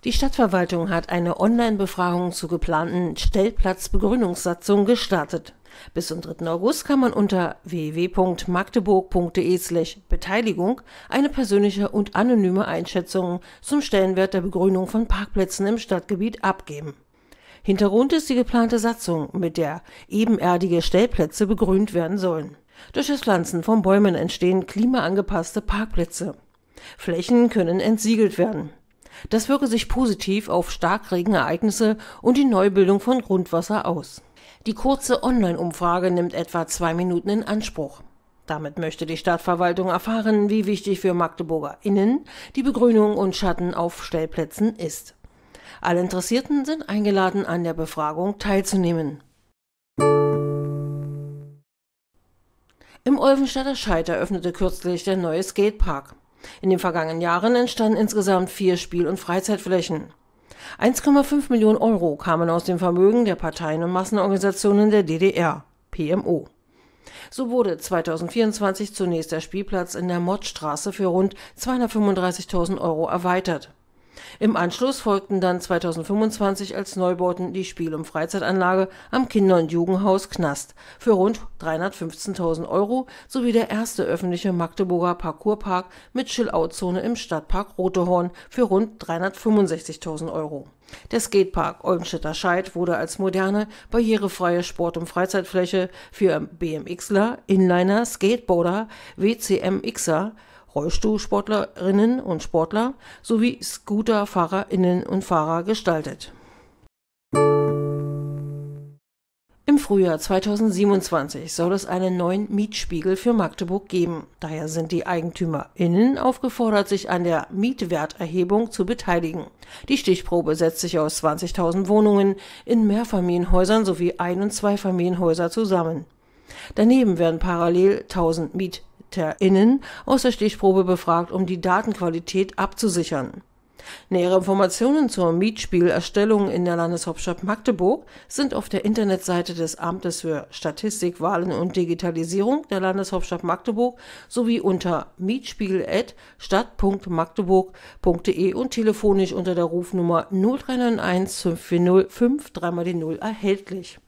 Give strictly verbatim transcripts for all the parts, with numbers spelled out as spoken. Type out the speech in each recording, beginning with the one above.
Die Stadtverwaltung hat eine Online-Befragung zur geplanten Stellplatzbegrünungssatzung gestartet. Bis zum dritten August kann man unter w w w punkt magdeburg punkt de slash Beteiligung eine persönliche und anonyme Einschätzung zum Stellenwert der Begrünung von Parkplätzen im Stadtgebiet abgeben. Hintergrund ist die geplante Satzung, mit der ebenerdige Stellplätze begrünt werden sollen. Durch das Pflanzen von Bäumen entstehen klimaangepasste Parkplätze. Flächen können entsiegelt werden. Das wirke sich positiv auf Starkregenereignisse und die Neubildung von Grundwasser aus. Die kurze Online-Umfrage nimmt etwa zwei Minuten in Anspruch. Damit möchte die Stadtverwaltung erfahren, wie wichtig für MagdeburgerInnen die Begrünung und Schatten auf Stellplätzen ist. Alle Interessierten sind eingeladen, an der Befragung teilzunehmen. Im Olvenstadter Scheid eröffnete kürzlich der neue Skatepark. In den vergangenen Jahren entstanden insgesamt vier Spiel- und Freizeitflächen. eins Komma fünf Millionen Euro kamen aus dem Vermögen der Parteien und Massenorganisationen der D D R, P M O. So wurde zweitausendvierundzwanzig zunächst der Spielplatz in der Mottstraße für rund zweihundertfünfunddreißigtausend Euro erweitert. Im Anschluss folgten dann zweitausendfünfundzwanzig als Neubauten die Spiel- und Freizeitanlage am Kinder- und Jugendhaus Knast für rund dreihundertfünfzehntausend Euro sowie der erste öffentliche Magdeburger Parcourspark mit Chill-Out-Zone im Stadtpark Rotehorn für rund dreihundertfünfundsechzigtausend Euro. Der Skatepark Olvenstadter Scheid wurde als moderne, barrierefreie Sport- und Freizeitfläche für BMXler, Inliner, Skateboarder, W C M Xer, Rollstuhlsportlerinnen und Sportler sowie Scooterfahrerinnen und Fahrer gestaltet. Im Frühjahr zweitausendsiebenundzwanzig soll es einen neuen Mietspiegel für Magdeburg geben. Daher sind die EigentümerInnen aufgefordert, sich an der Mietwerterhebung zu beteiligen. Die Stichprobe setzt sich aus zwanzigtausend Wohnungen in Mehrfamilienhäusern sowie Ein- und Zweifamilienhäuser zusammen. Daneben werden parallel tausend MieterInnen aus der Stichprobe befragt, um die Datenqualität abzusichern. Nähere Informationen zur Mietspiegelerstellung in der Landeshauptstadt Magdeburg sind auf der Internetseite des Amtes für Statistik, Wahlen und Digitalisierung der Landeshauptstadt Magdeburg sowie unter mietspiegel at stadt punkt magdeburg punkt de und telefonisch unter der Rufnummer null drei neun eins fünf vier null fünf drei mal die null erhältlich.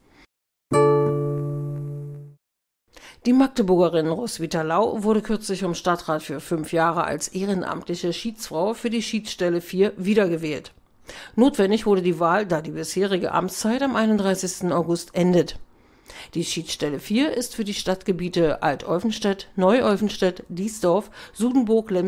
Die Magdeburgerin Roswitha Lau wurde kürzlich vom Stadtrat für fünf Jahre als ehrenamtliche Schiedsfrau für die Schiedsstelle vier wiedergewählt. Notwendig wurde die Wahl, da die bisherige Amtszeit am einunddreißigsten August endet. Die Schiedsstelle vier ist für die Stadtgebiete Alt-Olvenstedt, Neu-Olvenstedt, Diesdorf, Sudenburg,